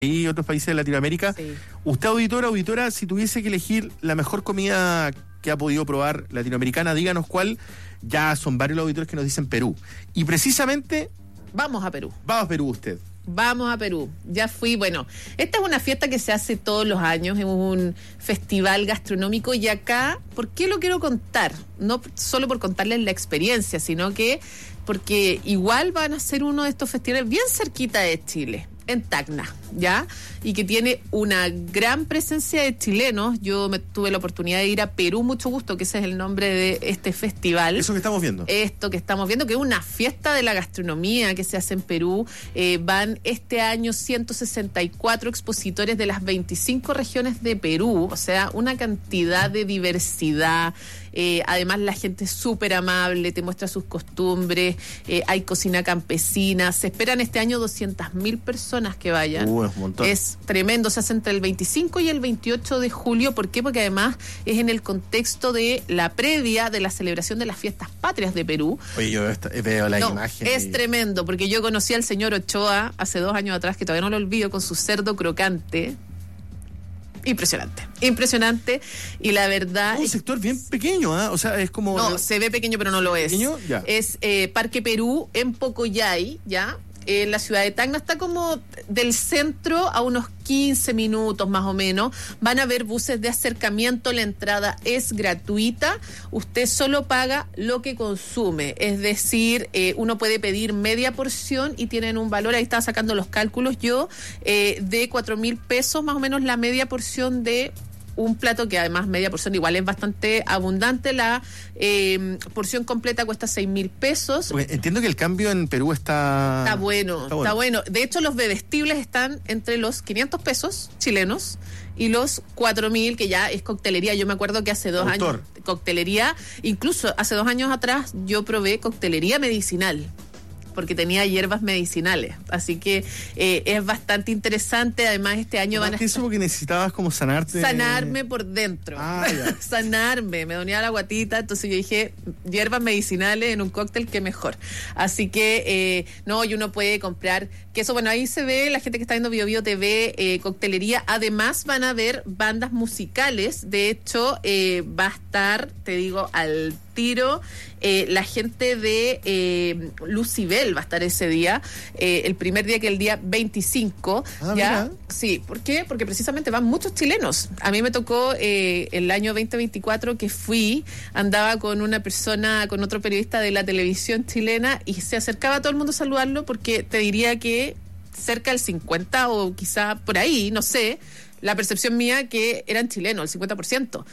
y otros países de Latinoamérica. Sí. Usted, auditora, si tuviese que elegir la mejor comida que ha podido probar latinoamericana, díganos cuál. Ya son varios los auditores que nos dicen Perú. Y precisamente... Vamos a Perú. Va a Perú usted. Vamos a Perú. Ya fui, bueno, esta es una fiesta que se hace todos los años, es un festival gastronómico y acá, ¿por qué lo quiero contar? No solo por contarles la experiencia, sino que porque igual van a ser uno de estos festivales bien cerquita de Chile, en Tacna, ¿ya? Y que tiene una gran presencia de chilenos. Yo tuve la oportunidad de ir a Perú, mucho gusto, que ese es el nombre de este festival. Eso que estamos viendo. Esto que estamos viendo, que es una fiesta de la gastronomía que se hace en Perú. Van este año 164 expositores de las 25 regiones de Perú, o sea, una cantidad de diversidad. Además la gente es súper amable, te muestra sus costumbres, hay cocina campesina. Se esperan este año 200.000 personas que vayan. Es un montón. Es tremendo, se hace entre el 25 y el 28 de julio. ¿Por qué? Porque además es en el contexto de la previa de la celebración de las fiestas patrias de Perú. Oye, yo veo la imagen. Es tremendo, porque yo conocí al señor Ochoa hace 2 años atrás, que todavía no lo olvido, con su cerdo crocante. Impresionante, y la verdad... Un sector bien pequeño, ¿eh? O sea, es como... No, se ve pequeño, pero no lo es. ¿Pequeño? Ya. Es Parque Perú, en Pocoyay, ¿ya? En la ciudad de Tacna, está como del centro a unos 15 minutos más o menos. Van a haber buses de acercamiento, la entrada es gratuita, usted solo paga lo que consume, es decir, uno puede pedir media porción y tienen un valor, ahí estaba sacando los cálculos yo, de 4.000 pesos más o menos la media porción de un plato, que además media porción igual es bastante abundante. La porción completa cuesta 6.000 pesos. Porque entiendo que el cambio en Perú está bueno. De hecho, los bebestibles están entre los 500 pesos chilenos y los 4.000, que ya es coctelería. Yo me acuerdo que hace 2 años, coctelería, incluso hace 2 años atrás, yo probé coctelería medicinal, porque tenía hierbas medicinales, así que es bastante interesante. Además este año van a... Eso porque necesitabas como sanarme por dentro, sanarme, me dolía la guatita, entonces yo dije, hierbas medicinales en un cóctel, qué mejor. Así que y uno puede comprar queso, bueno, ahí se ve, la gente que está viendo Bio Bio TV, coctelería. Además van a haber bandas musicales, de hecho va a estar, te digo al tiro, la gente de Lucibel va a estar ese día, el primer día, que el día 25. ¿Ya? Mira. Sí, ¿por qué? Porque precisamente van muchos chilenos. A mí me tocó el año 2024 que fui, andaba con una persona, con otro periodista de la televisión chilena, y se acercaba a todo el mundo a saludarlo, porque te diría que cerca del 50 o quizá por ahí, no sé, la percepción mía que eran chilenos, el 50%.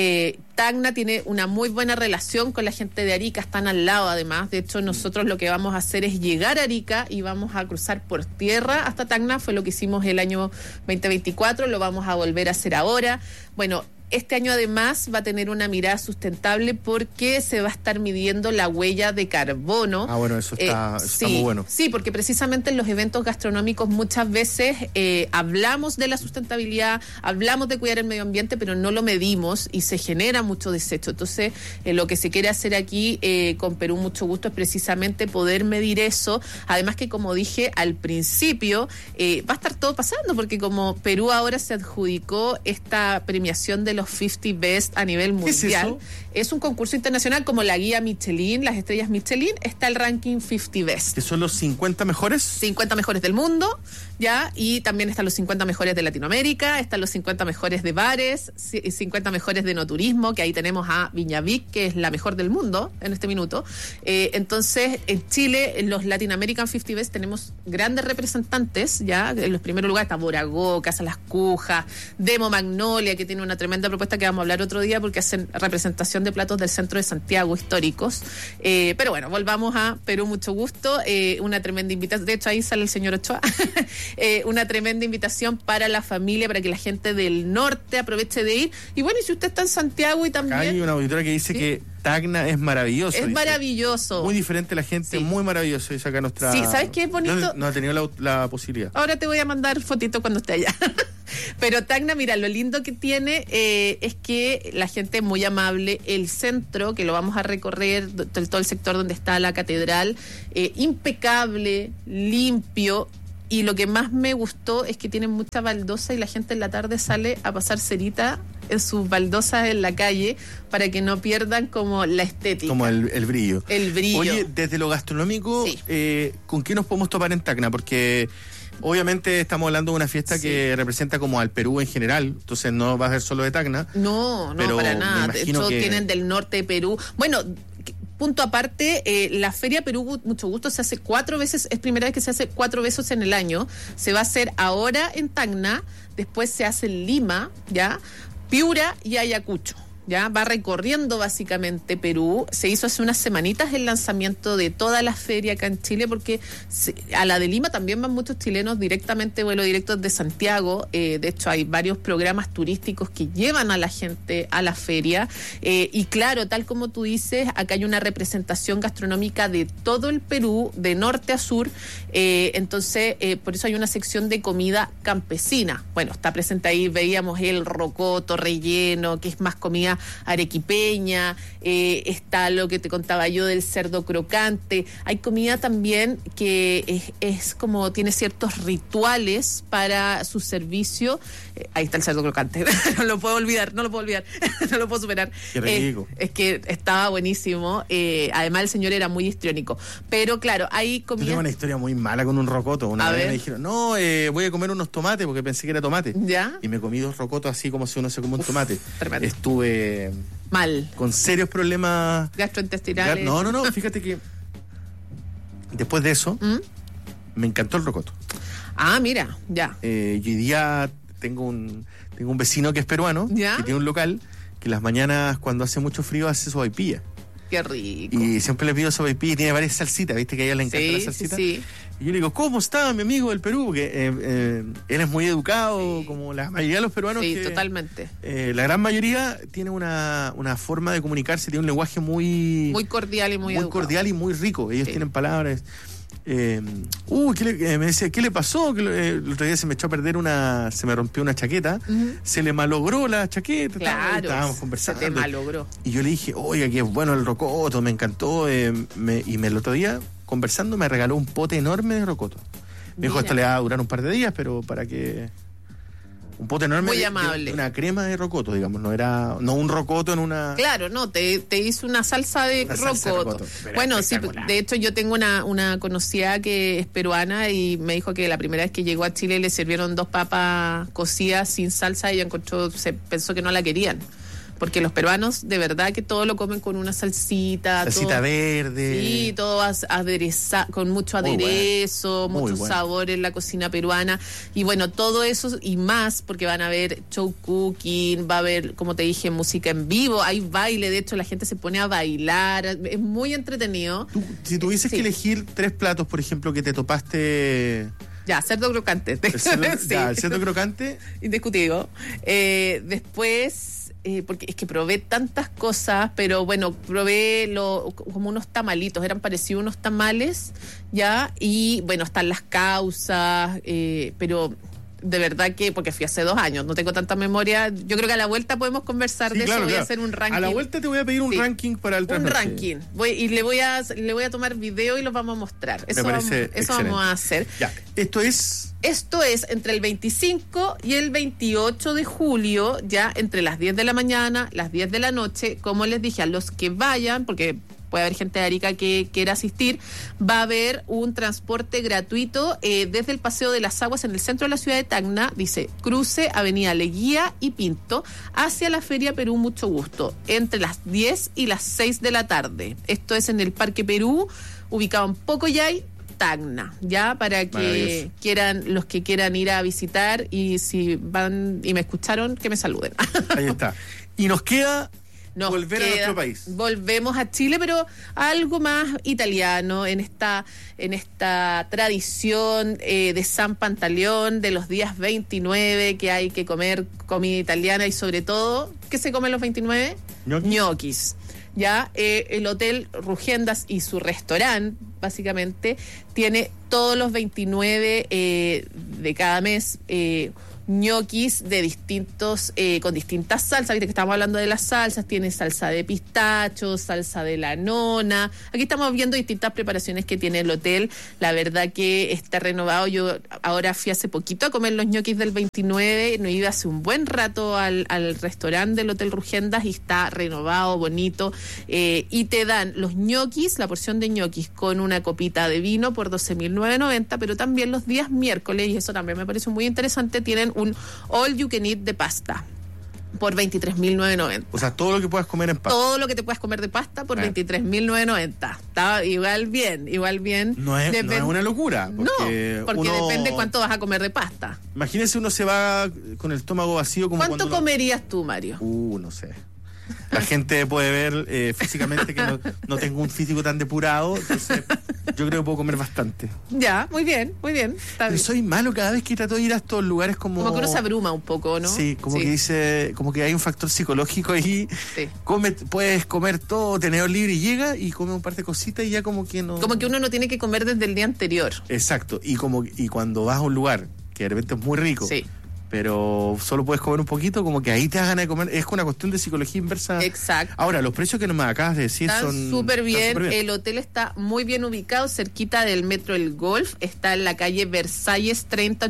Tacna tiene una muy buena relación con la gente de Arica, están al lado además. De hecho, nosotros lo que vamos a hacer es llegar a Arica y vamos a cruzar por tierra hasta Tacna. Fue lo que hicimos el año 2024, lo vamos a volver a hacer ahora. Bueno, este año además va a tener una mirada sustentable, porque se va a estar midiendo la huella de carbono. Bueno, eso está muy bueno. Sí, porque precisamente en los eventos gastronómicos muchas veces hablamos de la sustentabilidad, hablamos de cuidar el medio ambiente, pero no lo medimos y se genera mucho desecho. Entonces, lo que se quiere hacer aquí con Perú, mucho gusto, es precisamente poder medir eso. Además que, como dije al principio, va a estar todo pasando, porque como Perú ahora se adjudicó esta premiación de los 50 Best a nivel mundial. Es un concurso internacional como la guía Michelin, las estrellas Michelin, está el ranking 50 Best. ¿Que son los 50 mejores? 50 mejores del mundo, ¿ya? Y también están los 50 mejores de Latinoamérica, están los 50 mejores de bares, 50 mejores de no turismo, que ahí tenemos a Viña Vic, que es la mejor del mundo en este minuto. Entonces, en Chile, en los Latin American 50 Best, tenemos grandes representantes, ¿ya? En los primeros lugares está Boragó, Casa Las Cujas, Demo Magnolia, que tiene una tremenda propuesta que vamos a hablar otro día, porque hacen representación de platos del centro de Santiago históricos. Pero bueno, volvamos a Perú, mucho gusto. Una tremenda invitación, de hecho ahí sale el señor Ochoa. Una tremenda invitación para la familia, para que la gente del norte aproveche de ir. Y bueno, y si usted está en Santiago y también... Acá hay una auditora que dice que Tacna es maravilloso. Es maravilloso. Muy diferente la gente, muy maravilloso. Es acá nuestra... Sí, ¿sabes qué es bonito? No ha tenido la posibilidad. Ahora te voy a mandar fotito cuando esté allá. Pero Tacna, mira, lo lindo que tiene es que la gente es muy amable. El centro, que lo vamos a recorrer, todo el sector donde está la catedral, impecable, limpio. Y lo que más me gustó es que tienen mucha baldosa y la gente en la tarde sale a pasar cerita en sus baldosas en la calle para que no pierdan como la estética. Como el brillo. El brillo. Oye, desde lo gastronómico, Sí. ¿Con qué nos podemos topar en Tacna? Porque obviamente estamos hablando de una fiesta Sí. que representa como al Perú en general, entonces no va a ser solo de Tacna. No, pero para nada. me De imagino hecho, que tienen del norte de Perú. Bueno, punto aparte, la Feria Perú Mucho Gusto se hace 4 veces, es primera vez que se hace 4 veces en el año. Se va a hacer ahora en Tacna, después se hace en Lima, ¿ya? Piura y Ayacucho. Ya va recorriendo básicamente Perú. Se hizo hace unas semanitas el lanzamiento de toda la feria acá en Chile, porque a la de Lima también van muchos chilenos directamente, vuelo directo de Santiago. De hecho, hay varios programas turísticos que llevan a la gente a la feria. Y claro, tal como tú dices, acá hay una representación gastronómica de todo el Perú, de norte a sur. Entonces, por eso hay una sección de comida campesina. Bueno, está presente ahí, veíamos el rocoto relleno, que es más comida arequipeña, está lo que te contaba yo del cerdo crocante. Hay comida también que es como tiene ciertos rituales para su servicio. Ahí está el cerdo crocante, no lo puedo olvidar, no lo puedo superar. Qué rico. Es que estaba buenísimo. Además el señor era muy histriónico, pero claro, hay Yo comida. tengo una historia muy mala con un rocoto. Una vez me dijeron, no, voy a comer unos tomates porque pensé que era tomate. ¿Ya? Y me comí 2 rocotos así como si uno se come un tomate. Tremendo. Estuve Mal. con serios problemas Gastrointestinales. No, fíjate que después de eso me encantó el rocoto. Ah, mira, ya. Yo hoy día tengo un vecino que es peruano, ¿Ya? que tiene un local que las mañanas cuando hace mucho frío hace sopaipilla. Qué rico. Y siempre le pido sopaipilla y tiene varias salsitas, ¿viste? Que a ella le encanta la salsita. Sí. Y yo le digo, ¿cómo está mi amigo del Perú? Porque él es muy educado, Sí. como la mayoría de los peruanos. Sí, que, totalmente. la gran mayoría tiene una forma de comunicarse, tiene un lenguaje muy Cordial y muy educado. cordial y muy rico. Ellos Sí. tienen palabras. Me decía, ¿qué le pasó? Que el otro día se me echó a perder se me rompió una chaqueta, se le malogró la chaqueta, Claro, estábamos se conversando. te malogró. Y yo le dije, oiga, qué bueno el rocoto, me encantó. Y el otro día, conversando, me regaló un pote enorme de rocoto. Me dijo, Mira. esto le va a durar un par de días, pero para que... Un pote enorme Muy de amable. una crema de rocoto, digamos, no un rocoto en una... Claro, no, te hizo una salsa de Una salsa de rocoto. rocoto, pero Bueno, sí, espectacular. de hecho yo tengo una conocida que es peruana y me dijo que la primera vez que llegó a Chile le sirvieron 2 papas cocidas sin salsa y ella pensó que no la querían. Porque los peruanos de verdad que todo lo comen con una salsita. Salsita todo, verde. Sí, todo aderezado, con mucho Muy aderezo, bueno. Muy mucho bueno. sabor en la cocina peruana. Y bueno, todo eso y más, porque van a ver show cooking, va a haber, como te dije, música en vivo, hay baile, de hecho la gente se pone a bailar, es muy entretenido. Si tuvieses Sí. que elegir 3 platos, por ejemplo, que te topaste... Ya, cerdo crocante. El cerdo, Sí. ya, el cerdo crocante... Indiscutido. Después, porque es que probé tantas cosas, pero bueno, probé como unos tamalitos, eran parecidos a unos tamales, ¿ya? Y bueno, están las causas, pero de verdad que, porque fui hace 2 años, no tengo tanta memoria, yo creo que a la vuelta podemos conversar Sí, de claro, eso, voy claro. a hacer un ranking. A la vuelta te voy a pedir un Sí. ranking para el Un trasnoche. ranking. Le voy a tomar video y los vamos a mostrar. Eso parece eso excelente. vamos a hacer. Ya, esto es... Esto es entre el 25 y el 28 de julio, ya entre las 10 de la mañana, las 10 de la noche. Como les dije, a los que vayan, porque puede haber gente de Arica que quiera asistir, va a haber un transporte gratuito desde el Paseo de las Aguas en el centro de la ciudad de Tacna, dice cruce Avenida Leguía y Pinto, hacia la Feria Perú Mucho Gusto, entre las 10 y las 6 de la tarde. Esto es en el Parque Perú, ubicado en Pocoyay, Tacna, ya para que los que quieran ir a visitar, y si van y me escucharon, que me saluden. Ahí está. Y nos queda Nos volver a queda- nuestro país. Volvemos a Chile, pero algo más italiano, en esta tradición de San Pantaleón, de los días 29, que hay que comer comida italiana y sobre todo, ¿qué se come los 29? Ñoquis. Ñoquis. Ya, el Hotel Rugendas y su restaurante básicamente, tiene todos los 29 de cada mes ñoquis de distintos, con distintas salsas. Viste que estamos hablando de las salsas, tiene salsa de pistacho, salsa de la nona. Aquí estamos viendo distintas preparaciones que tiene el hotel. La verdad que está renovado. Yo ahora fui hace poquito a comer los ñoquis del 29, no iba hace un buen rato al restaurante del Hotel Rugendas y está renovado, bonito, y te dan los ñoquis, la porción de ñoquis con una copita de vino por 12.990, pero también los días miércoles, y eso también me parece muy interesante, tienen un all you can eat de pasta por 23.990. O sea, todo lo que puedas comer en pasta. Todo lo que te puedas comer de pasta por 23.990. Está igual bien. No es una locura. Porque depende cuánto vas a comer de pasta. Imagínese, uno se va con el estómago vacío. Como ¿Cuánto comerías tú, Mario? No sé. La gente puede ver físicamente que no tengo un físico tan depurado, entonces yo creo que puedo comer bastante. Ya, muy bien. Está Pero bien. soy malo cada vez que trato de ir a estos lugares como que uno se abruma un poco, ¿no? Sí, que dice, como que hay un factor psicológico ahí. Sí. Puedes comer todo, tenedor libre, y llega y come un par de cositas y ya como que no... Como que uno no tiene que comer desde el día anterior. Exacto, y cuando vas a un lugar que de repente es muy rico, Sí. pero solo puedes comer un poquito, como que ahí te das ganas de comer. Es una cuestión de psicología inversa. Exacto. Ahora, los precios que me acabas de decir Están súper bien. El hotel está muy bien ubicado, cerquita del metro El Golf. Está en la calle Versalles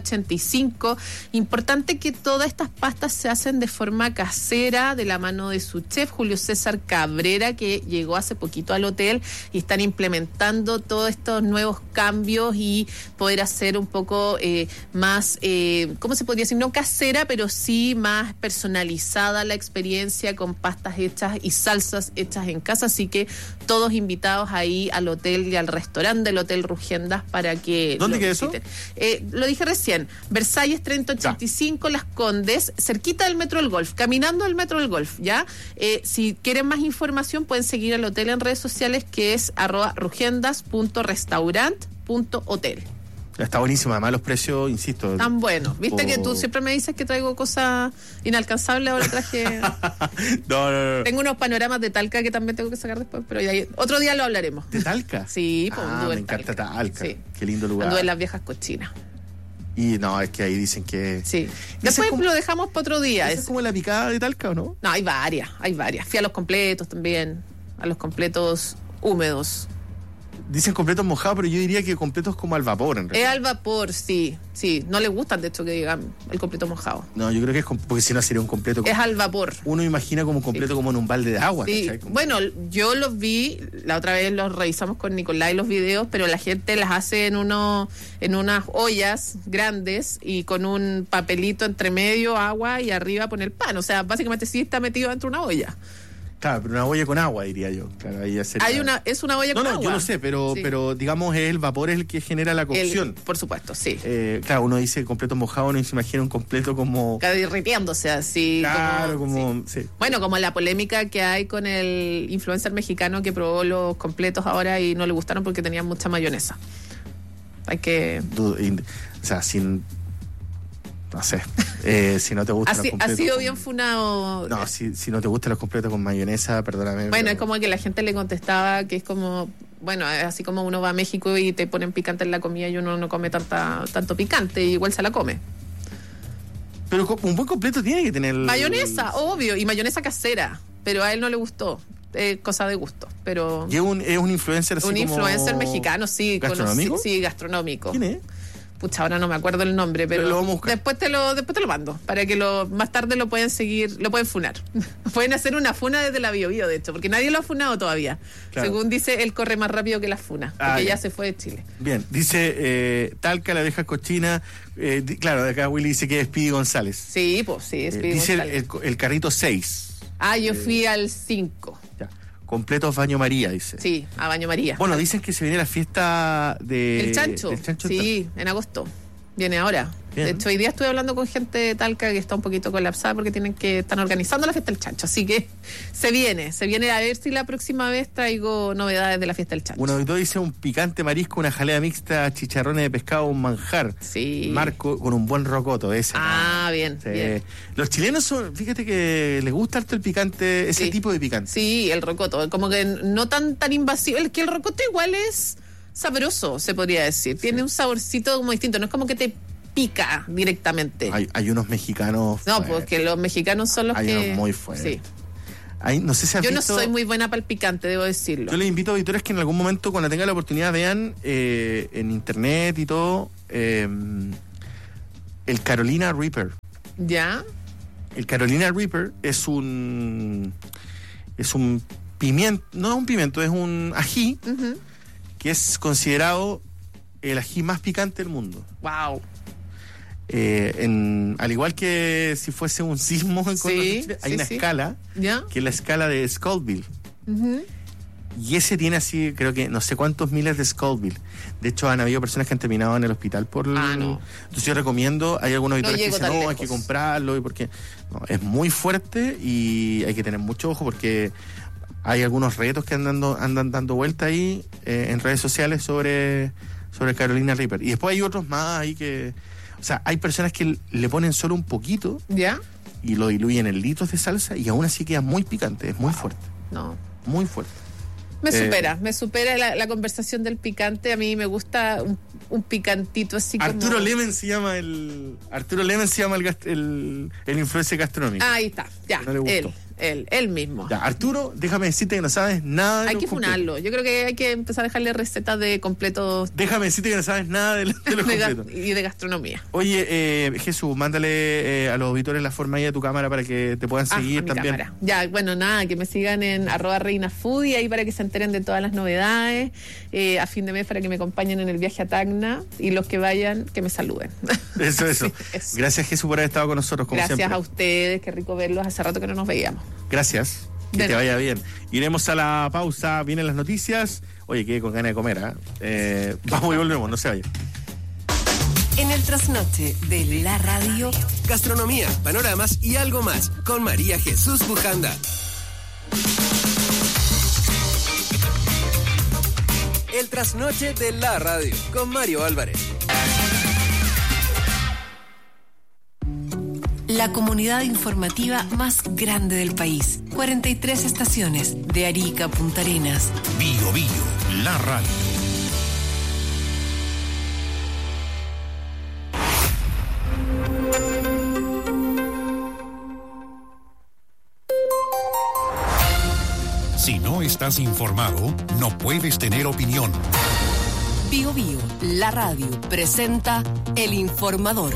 3085. Importante que todas estas pastas se hacen de forma casera, de la mano de su chef, Julio César Cabrera, que llegó hace poquito al hotel y están implementando todos estos nuevos cambios y poder hacer un poco más, ¿cómo se podría decir? No casera, pero sí más personalizada la experiencia, con pastas hechas y salsas hechas en casa. Así que todos invitados ahí al hotel y al restaurante del Hotel Rugendas para que ¿Dónde queda eso? Lo dije recién, Versalles 3085, Las Condes, cerquita del Metro del Golf, caminando al Metro del Golf, ¿ya? Si quieren más información pueden seguir al hotel en redes sociales, que es @rugendas.restaurant.hotel. Está buenísimo, además los precios, insisto. Tan buenos. Viste que tú siempre me dices que traigo cosas inalcanzables, ahora traje... No. Tengo unos panoramas de Talca que también tengo que sacar después, pero ya otro día lo hablaremos. ¿De Talca? Sí, pues me encanta Talca. Sí. Qué lindo lugar. Anduve en las viejas cochinas. Y no, es que ahí dicen que... Sí. Después lo dejamos para otro día. ¿Es como la picada de Talca o no? No, hay varias. Fui a los completos también, a los completos húmedos. Dicen completos mojados, pero yo diría que completos como al vapor, en realidad. Es al vapor, sí. No le gustan, de hecho, que digan el completo mojado. No, yo creo que es porque si no sería un completo... Es al vapor. Uno imagina como un completo como en un balde de agua. Sí. Como... Bueno, yo los vi, la otra vez los revisamos con Nicolás los videos, pero la gente las hace en unas ollas grandes y con un papelito entre medio, agua, y arriba pone el pan. O sea, básicamente sí está metido dentro de una olla. Claro, pero una olla con agua, diría yo. Claro, ahí sería... Es una olla con agua. No, yo lo sé, pero digamos el vapor es el que genera la cocción. Por supuesto, sí. Claro, uno dice completo mojado, uno se imagina un completo como... Derritiéndose así. Claro, sí. Bueno, como la polémica que hay con el influencer mexicano que probó los completos ahora y no le gustaron porque tenían mucha mayonesa. Hay que... O sea, sin... No sé, si no te gustan los completos... Ha sido bien funado. No, si no te gustan los completos con mayonesa, perdóname. Bueno, pero... es como que la gente le contestaba que es como... Bueno, así como uno va a México y te ponen picante en la comida y uno no come tanto picante, igual se la come. Pero un buen completo tiene que tener... Mayonesa, obvio, y mayonesa casera, pero a él no le gustó. Cosa de gusto, pero... ¿Y es un influencer así un como... influencer mexicano, sí. ¿Gastronómico? Sí, gastronómico. ¿Quién es? Pucha, ahora no me acuerdo el nombre, pero lo vamos a buscar. después te lo mando, para que más tarde lo pueden seguir, lo pueden funar. Pueden hacer una funa desde la BioBio, de hecho, porque nadie lo ha funado todavía. Claro. Según dice, él corre más rápido que las funas, porque ya se fue de Chile. Bien, dice Talca, la vieja cochina. Claro, acá Willy dice que es Speedy González. Sí, pues sí, es Speedy dice González. el carrito 6. Yo fui al 5. Ya. Completos Baño María, dice. Sí, a Baño María. Bueno, dicen que se viene la fiesta del chancho. Sí, en agosto. Viene ahora. Bien. De hecho, hoy día estuve hablando con gente de Talca que está un poquito colapsada porque están organizando la fiesta del chancho. Así que se viene a ver si la próxima vez traigo novedades de la fiesta del chancho. Uno de dice un picante marisco, una jalea mixta, chicharrones de pescado, un manjar. Sí. Marco con un buen rocoto ese. Bien, sí. Bien. Los chilenos fíjate que les gusta harto el picante, ese tipo de picante. Sí, el rocoto, como que no tan invasivo. El rocoto igual es sabroso, se podría decir. Tiene un saborcito como distinto, no es como que te pica directamente. Hay unos mexicanos. No, porque los mexicanos son los hay que... unos muy fuertes. Sí. No sé si has Yo visto... no soy muy buena para el picante, debo decirlo. Yo les invito a auditores que en algún momento, cuando tengan la oportunidad, vean en internet y todo el Carolina Reaper. ¿Ya? El Carolina Reaper es un pimiento, no es un pimiento, es un ají que es considerado el ají más picante del mundo. Wow. Al igual que si fuese un sismo en Chile, hay una escala, ¿ya? que es la escala de Scoville. Y ese tiene así, creo que no sé cuántos miles de Scoville. De hecho, han habido personas que han terminado en el hospital por... no. Entonces yo recomiendo, hay algunos editores que dicen, no, hay que comprarlo, y porque es muy fuerte y hay que tener mucho ojo porque hay algunos retos que andan dando vuelta ahí en redes sociales sobre Carolina Reaper. Y después hay otros más ahí que... O sea, hay personas que le ponen solo un poquito, ¿ya? Y lo diluyen en litros de salsa y aún así queda muy picante, es muy fuerte. No. Muy fuerte. Me supera la conversación del picante. A mí me gusta un picantito así Arturo como... Lemon se llama el influencer gastronómico. Ahí está, ya, no le gustó. Él mismo. Ya, Arturo, déjame decirte que no sabes nada de Hay los que funarlo. Yo creo que hay que empezar a dejarle recetas de completos. Déjame decirte que no sabes nada de los completos. Y de gastronomía. Oye, Jesús, mándale a los auditores la forma ahí de tu cámara para que te puedan seguir también. Cámara. Ya, bueno, nada, que me sigan en @reinafoodie ahí para que se enteren de todas las novedades. A fin de mes para que me acompañen en el viaje a Tacna y los que vayan, que me saluden. Eso. Sí, eso. Gracias, Jesús, por haber estado con nosotros, como Gracias siempre. a ustedes, qué rico verlos. Hace rato que no nos veíamos. Gracias. Que te vaya bien. Iremos a la pausa, vienen las noticias. Oye, quedé con ganas de comer, vamos y volvemos, no se vayan. En el trasnoche de la radio, gastronomía, panoramas y algo más con María Jesús Bujanda. El trasnoche de la radio con Mario Álvarez. La comunidad informativa más grande del país. 43 estaciones, de Arica a Punta Arenas. Bio Bio, la radio. Si no estás informado, no puedes tener opinión. Bio Bio, la radio, presenta El Informador.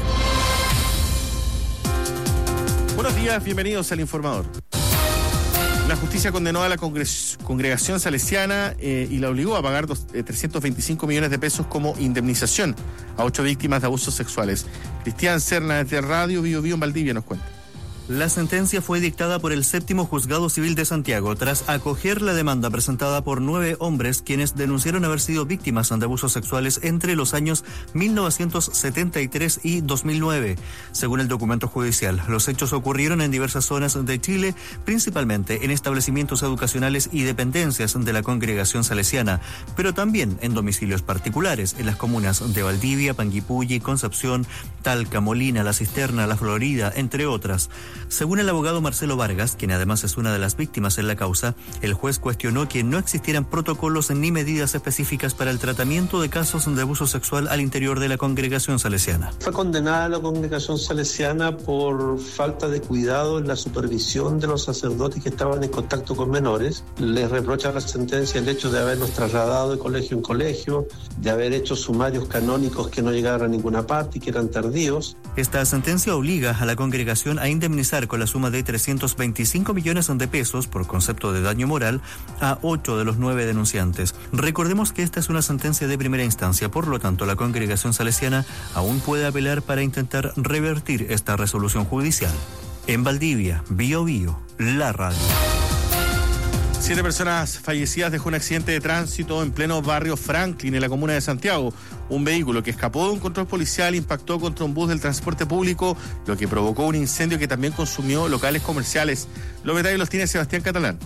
Buenos días, bienvenidos al Informador. La justicia condenó a la congregación salesiana y la obligó a pagar 325 millones de pesos como indemnización a 8 víctimas de abusos sexuales. Cristian Serna, desde Radio Bio Bio en Valdivia, nos cuenta. La sentencia fue dictada por el 7º Juzgado Civil de Santiago tras acoger la demanda presentada por 9 hombres quienes denunciaron haber sido víctimas de abusos sexuales entre los años 1973 y 2009. Según el documento judicial, los hechos ocurrieron en diversas zonas de Chile, principalmente en establecimientos educacionales y dependencias de la congregación salesiana, pero también en domicilios particulares en las comunas de Valdivia, Panguipulli, Concepción, Talca, Molina, La Cisterna, La Florida, entre otras. Según el abogado Marcelo Vargas, quien además es una de las víctimas en la causa, el juez cuestionó que no existieran protocolos ni medidas específicas para el tratamiento de casos de abuso sexual al interior de la congregación salesiana. Fue condenada la congregación salesiana por falta de cuidado en la supervisión de los sacerdotes que estaban en contacto con menores. Les reprocha la sentencia el hecho de habernos trasladado de colegio en colegio, de haber hecho sumarios canónicos que no llegaron a ninguna parte y que eran tardíos. Esta sentencia obliga a la congregación a indemnizar con la suma de 325 millones de pesos por concepto de daño moral a 8 de los 9 denunciantes. Recordemos que esta es una sentencia de primera instancia, por lo tanto la congregación salesiana aún puede apelar para intentar revertir esta resolución judicial. En Valdivia, Bio Bio, la radio. 7 personas fallecidas dejó un accidente de tránsito en pleno barrio Franklin, en la comuna de Santiago. Un vehículo que escapó de un control policial impactó contra un bus del transporte público, lo que provocó un incendio que también consumió locales comerciales. Los detalles los tiene Sebastián Catalán.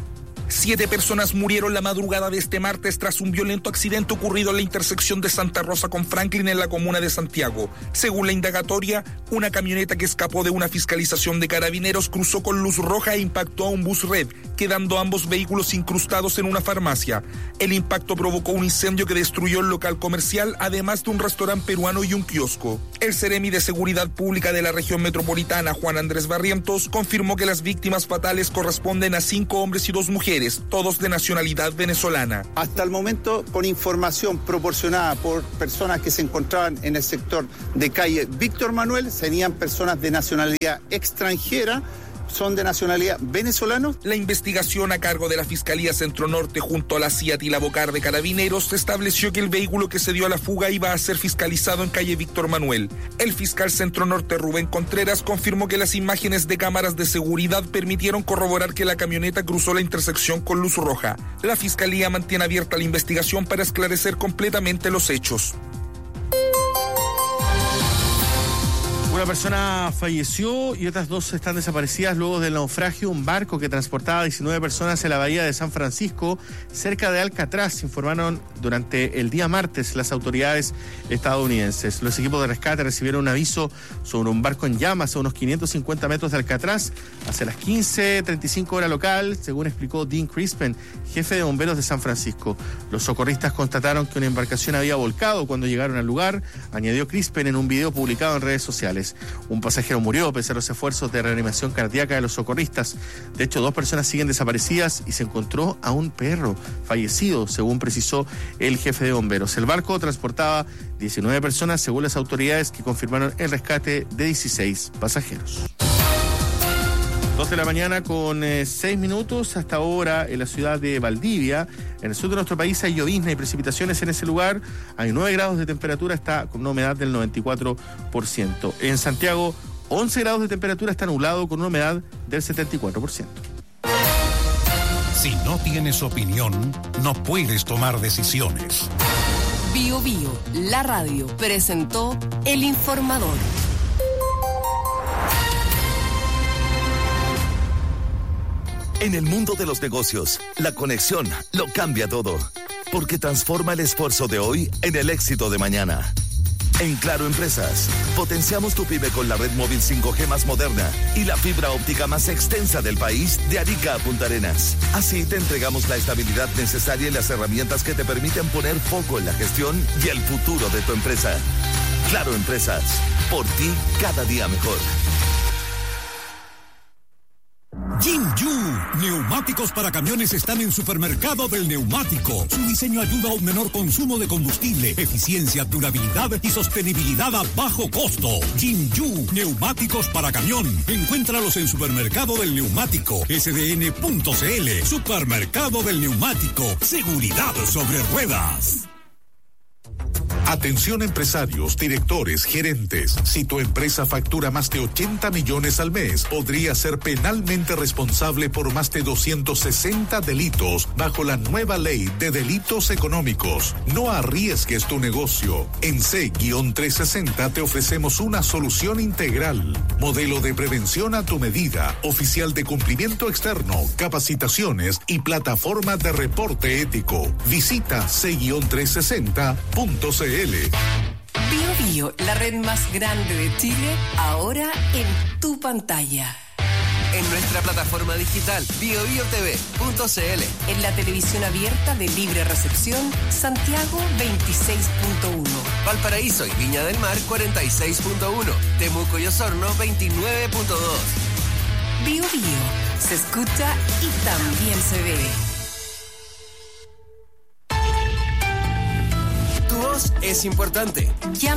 7 personas murieron la madrugada de este martes tras un violento accidente ocurrido en la intersección de Santa Rosa con Franklin en la comuna de Santiago. Según la indagatoria, una camioneta que escapó de una fiscalización de carabineros cruzó con luz roja e impactó a un bus red, quedando ambos vehículos incrustados en una farmacia. El impacto provocó un incendio que destruyó el local comercial, además de un restaurante peruano y un kiosco. El Seremi de Seguridad Pública de la región metropolitana, Juan Andrés Barrientos, confirmó que las víctimas fatales corresponden a 5 hombres y 2 mujeres, todos de nacionalidad venezolana. Hasta el momento, con información proporcionada por personas que se encontraban en el sector de calle Víctor Manuel, serían personas de nacionalidad extranjera, son de nacionalidad venezolana. La investigación a cargo de la Fiscalía Centro Norte junto a la CIAT y la Bocar de Carabineros estableció que el vehículo que se dio a la fuga iba a ser fiscalizado en calle Víctor Manuel. El fiscal Centro Norte, Rubén Contreras, confirmó que las imágenes de cámaras de seguridad permitieron corroborar que la camioneta cruzó la intersección con luz roja. La Fiscalía mantiene abierta la investigación para esclarecer completamente los hechos. Una persona falleció y otras 2 están desaparecidas luego del naufragio. Un barco que transportaba a 19 personas en la bahía de San Francisco, cerca de Alcatraz, informaron durante el día martes las autoridades estadounidenses. Los equipos de rescate recibieron un aviso sobre un barco en llamas a unos 550 metros de Alcatraz hacia las 15:35 hora local, según explicó Dean Crispin, jefe de bomberos de San Francisco. Los socorristas constataron que una embarcación había volcado cuando llegaron al lugar, añadió Crispin en un video publicado en redes sociales. Un pasajero murió pese a los esfuerzos de reanimación cardíaca de los socorristas. De hecho, 2 personas siguen desaparecidas y se encontró a un perro fallecido, según precisó el jefe de bomberos. El barco transportaba 19 personas, según las autoridades, que confirmaron el rescate de 16 pasajeros. 2 de la mañana con 6 minutos. Hasta ahora en la ciudad de Valdivia, en el sur de nuestro país, hay llovizna y precipitaciones en ese lugar. Hay 9 grados de temperatura, está con una humedad del 94%. En Santiago, 11 grados de temperatura, está nublado con una humedad del 74%. Si no tienes opinión, no puedes tomar decisiones. Bio Bio, la radio, presentó El Informador. En el mundo de los negocios, la conexión lo cambia todo, porque transforma el esfuerzo de hoy en el éxito de mañana. En Claro Empresas, potenciamos tu pyme con la red móvil 5G más moderna y la fibra óptica más extensa del país, de Arica a Punta Arenas. Así te entregamos la estabilidad necesaria y las herramientas que te permiten poner foco en la gestión y el futuro de tu empresa. Claro Empresas, por ti cada día mejor. Jinju, neumáticos para camiones están en Supermercado del Neumático. Su diseño ayuda a un menor consumo de combustible, eficiencia, durabilidad y sostenibilidad a bajo costo. Jinju, neumáticos para camión. Encuéntralos en Supermercado del Neumático, sdn.cl. Supermercado del Neumático, seguridad sobre ruedas. Atención empresarios, directores, gerentes. Si tu empresa factura más de 80 millones al mes, podría ser penalmente responsable por más de 260 delitos bajo la nueva ley de delitos económicos. No arriesgues tu negocio. En C-360 te ofrecemos una solución integral. Modelo de prevención a tu medida, oficial de cumplimiento externo, capacitaciones y plataforma de reporte ético. Visita C-360.cl. Bio Bio, la red más grande de Chile, ahora en tu pantalla. En nuestra plataforma digital biobiotv.cl. En la televisión abierta de libre recepción, Santiago 26.1. Valparaíso y Viña del Mar 46.1. Temuco y Osorno 29.2. Bio Bio, se escucha y también se ve. Tu voz es importante. Llama